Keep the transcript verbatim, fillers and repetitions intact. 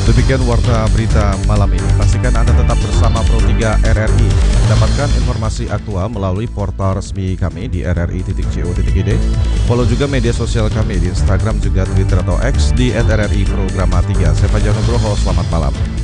Demikian warta berita malam ini. Pastikan Anda tetap bersama Pro tiga R R I. Dapatkan informasi aktual melalui portal resmi kami di r r i titik co titik i d. Follow juga media sosial kami di Instagram juga Twitter atau X di et r r i programa tiga. Saya Fajar Nugroho, selamat malam.